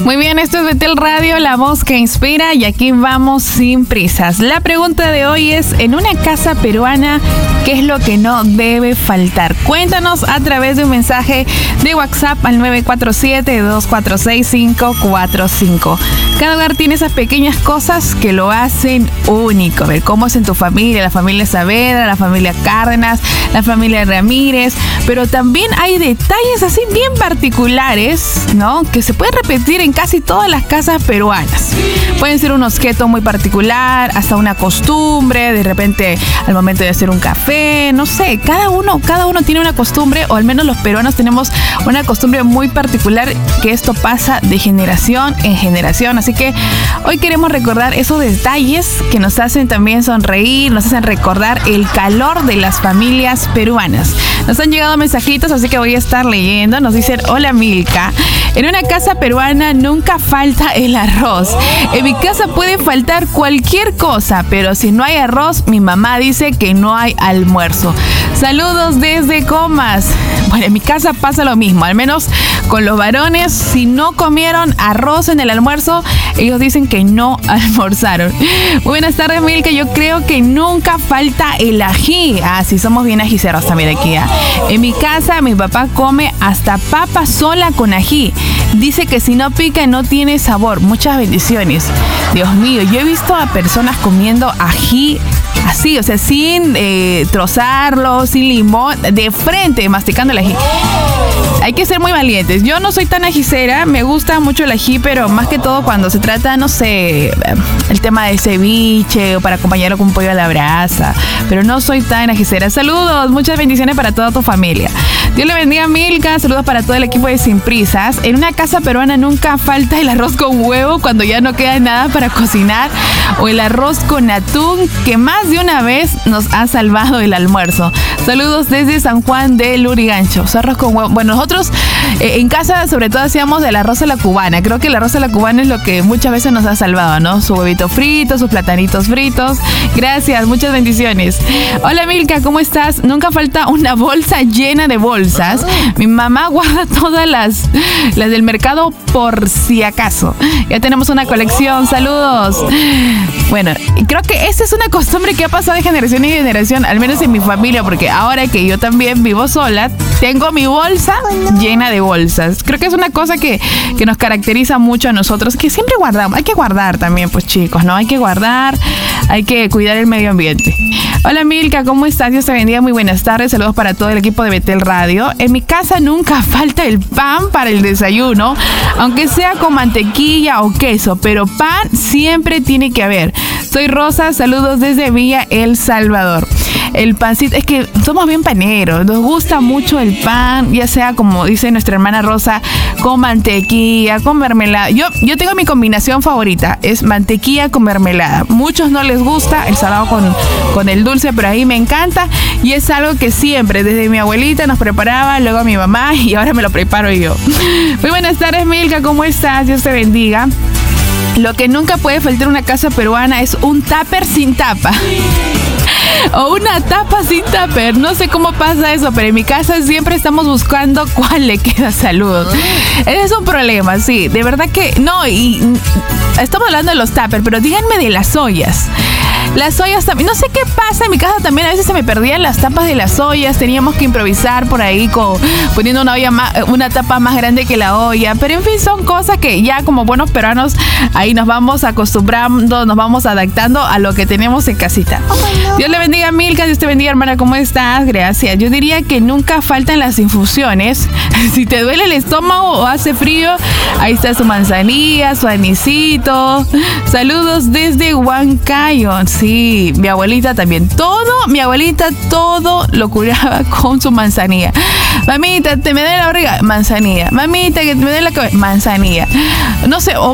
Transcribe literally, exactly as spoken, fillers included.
Muy bien, esto es Betel Radio, la voz que inspira, y aquí vamos sin prisas. La pregunta de hoy es, en una casa peruana, ¿qué es lo que no debe faltar? Cuéntanos a través de un mensaje de WhatsApp al nueve cuatro siete, dos cuatro seis, cinco cuatro cinco. Cada hogar tiene esas pequeñas cosas que lo hacen único. A ver, ¿cómo es en tu familia? La familia Saavedra, la familia Cárdenas, la familia Ramírez, pero también hay detalles así bien particulares, ¿no?, que se pueden repetir en casi todas las casas peruanas. Pueden ser un objeto muy particular, hasta una costumbre, de repente al momento de hacer un café, no sé, cada uno, cada uno tiene una costumbre, o al menos los peruanos tenemos una costumbre muy particular, que esto pasa de generación en generación. Así que hoy queremos recordar esos detalles que nos hacen también sonreír, nos hacen recordar el calor de las familias peruanas. Nos han llegado mensajitos, así que voy a estar leyendo. Nos dicen: hola Milka, en una casa peruana nunca falta el arroz. En mi casa puede faltar cualquier cosa, pero si no hay arroz, mi mamá dice que no hay almuerzo. Saludos desde Comas. Bueno, en mi casa pasa lo mismo, al menos con los varones. Si no comieron arroz en el almuerzo, ellos dicen que no almorzaron. Muy buenas tardes, Milka. Yo creo que nunca falta el ají. Ah, sí, somos bien ajiceros también aquí. ¿eh? En mi casa, mi papá come hasta papa sola con ají. Dice que si no pica no tiene sabor. Muchas bendiciones. Dios mío, yo he visto a personas comiendo ají así, o sea, sin eh, trozarlo, sin limón, de frente, masticando el ají. Hay que ser muy valientes. Yo no soy tan ajicera, me gusta mucho el ají, pero más que todo cuando se trata, no sé, el tema de ceviche o para acompañarlo con un pollo a la brasa. Pero no soy tan ajicera. Saludos, muchas bendiciones para toda tu familia. Dios le bendiga, Milka. Saludos para todo el equipo de Sin Prisas. En una casa peruana nunca falta el arroz con huevo cuando ya no queda nada para cocinar, o el arroz con atún, que más de una vez nos ha salvado el almuerzo. Saludos desde San Juan de Lurigancho. O sea, arroz con huevo. Bueno, nosotros eh, en casa sobre todo hacíamos el arroz a la cubana. Creo que el arroz a la cubana es lo que muchas veces nos ha salvado, ¿no? Su huevito frito, sus platanitos fritos. Gracias, muchas bendiciones. Hola Milka, ¿cómo estás? Nunca falta una bolsa llena de bolsas. Mi mamá guarda todas las, las del mercado por si acaso. Ya tenemos una colección. Saludos. Bueno, creo que esa es una costumbre que ha pasado de generación en generación, al menos en mi familia, porque ahora que yo también vivo sola, tengo mi bolsa llena de bolsas. Creo que es una cosa que, que nos caracteriza mucho a nosotros, que siempre guardamos. Hay que guardar también, pues chicos, ¿no? Hay que guardar, hay que cuidar el medio ambiente. Hola Milka, ¿cómo estás? Dios te bendiga, muy buenas tardes. Saludos para todo el equipo de Betel Radio. En mi casa nunca falta el pan para el desayuno, aunque sea con mantequilla o queso, pero pan siempre tiene que haber. Soy Rosa, saludos desde Villa El Salvador. El pancito, es que somos bien paneros, nos gusta mucho el pan, ya sea como dice nuestra hermana Rosa, con mantequilla, con mermelada. Yo, yo tengo mi combinación favorita, es mantequilla con mermelada. Muchos no les gusta el salado con, con el dulce, pero a mí me encanta, y es algo que siempre, desde mi abuelita nos preparaba, luego mi mamá, y ahora me lo preparo yo. Muy buenas tardes, Milka, ¿cómo estás? Dios te bendiga. Lo que nunca puede faltar en una casa peruana es un tupper sin tapa. O una tapa sin tupper. No sé cómo pasa eso, pero en mi casa siempre estamos buscando cuál le queda. Saludos. Ese es un problema, sí. De verdad que no. Y estamos hablando de los tuppers, pero díganme de las ollas. Las ollas también, no sé qué pasa, en mi casa también a veces se me perdían las tapas de las ollas, teníamos que improvisar por ahí con, poniendo una olla más, una tapa más grande que la olla, pero en fin, son cosas que ya como buenos peruanos ahí nos vamos acostumbrando, nos vamos adaptando a lo que tenemos en casita. Dios le bendiga, Milka. Dios te bendiga, hermana, ¿cómo estás? Gracias. Yo diría que nunca faltan las infusiones. Si te duele el estómago o hace frío, ahí está su manzanilla, su anisito. Saludos desde Huancayo. Sí, mi abuelita también. Todo, mi abuelita todo lo curaba con su manzanilla. Mamita, te me duele la barriga, manzanilla. Mamita, que te me duele la cabeza, manzanilla. No sé, o